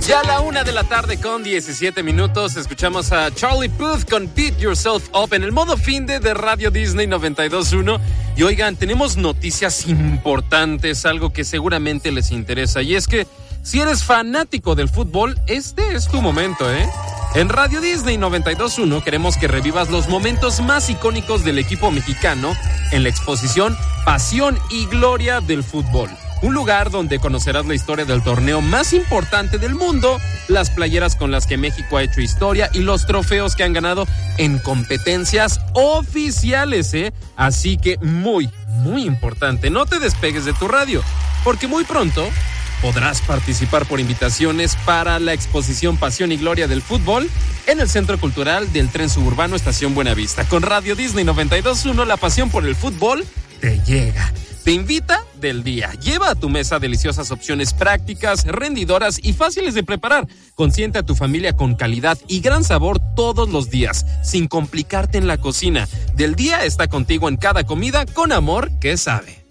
Ya a la 1:17 p.m, escuchamos a Charlie Puth con Beat Yourself Up en el modo finde de Radio Disney 92.1. Y oigan, tenemos noticias importantes, algo que seguramente les interesa. Y es que si eres fanático del fútbol, este es tu momento, ¿eh? En Radio Disney 92.1 queremos que revivas los momentos más icónicos del equipo mexicano en la exposición Pasión y Gloria del Fútbol. Un lugar donde conocerás la historia del torneo más importante del mundo, las playeras con las que México ha hecho historia y los trofeos que han ganado en competencias oficiales, ¿eh? Así que muy importante, no te despegues de tu radio, porque muy pronto podrás participar por invitaciones para la exposición Pasión y Gloria del Fútbol en el Centro Cultural del Tren Suburbano Estación Buenavista. Con Radio Disney 92.1, la pasión por el fútbol te llega. Te invita del día. Lleva a tu mesa deliciosas opciones prácticas, rendidoras y fáciles de preparar. Consiente a tu familia con calidad y gran sabor todos los días, sin complicarte en la cocina. Del día está contigo en cada comida con amor que sabe.